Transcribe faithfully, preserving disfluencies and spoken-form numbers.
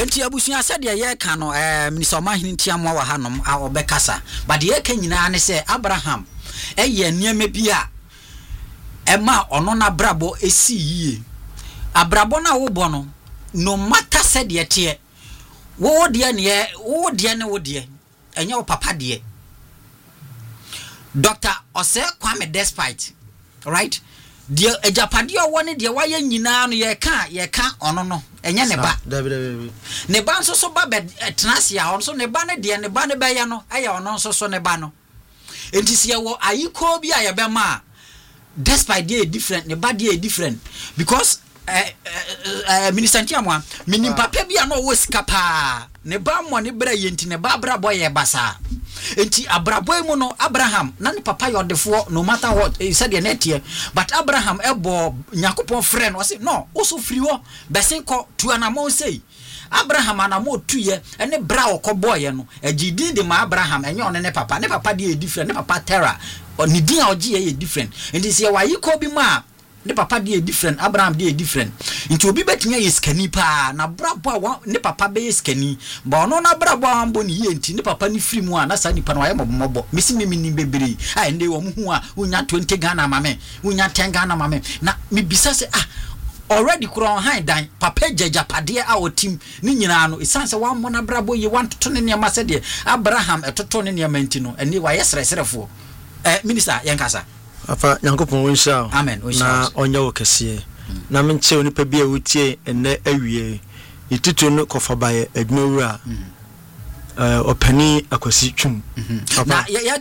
enti abusua said ye ka no eh minister Omahini ntiamwa wa hanom a obekasa but ye ka nyina ne say Abraham eye niam bi a ema ono na brabo esi yie abrabo na wo bo no no matter said ye tie wo de ne wo de ne wo de enye wo papa de Doctor Ose Kwame Despite right the ejapade o woni de waye nyina no ye ka ye ka ono no enye ne ba ne ba nso so ba be tenase a ono so ne ba ne de ne ba ne be ye no eye ono nso so ne ba no enti se wo ayiko bi a ye be ma despite dey different ne ba dey different because eh eh minister Ntiamwa minim papa bi a no wo sika pa ne ba mo ne bra ye enti ne ba bra boy ye basa enti abraboy mu no Abraham na ne papa yodefo no matter what he said the netie but Abraham ebo Yakopon friend was no also free wo besin ko tu anamo sei Abraham anamo tuye ene bra okoboy no agidi de ma Abraham enye on ne papa ne papa dey different ne papa Terah oni din a ogie ye different enti se wa yiko bi ma ne papa dey different Abraham dey different nti obi betinya ye skani pa na brabo ne papa be ye skani ba ono na brabo ambo ni ye nti ne papa ni free mu a na sa nipa no aye mobomobo mesi memi ni bebere ai nde wo mu hu a unya twenty Ghana mame unya ten Ghana mame na me bisa se ah already kuro han dan papa jajapade a otim ni nyina no isanse wa mo na brabo ye want to ne niam se de Abraham etoto ne niam nti no eni wa yesresrefo eh minister yenkasa afa Nyankopon wonsha amen na onya wo kese na menche oni pa bia wotie enne awie itutu no kofa bae adwumawura eh opani akwasi twum na ya